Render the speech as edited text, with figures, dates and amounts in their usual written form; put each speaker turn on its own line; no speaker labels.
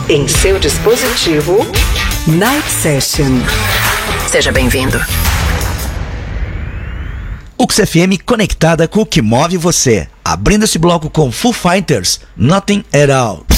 Em seu dispositivo, Night Session. Seja bem-vindo.
UX FM conectada com o que move você. Abrindo esse bloco com Foo Fighters, Nothing at All.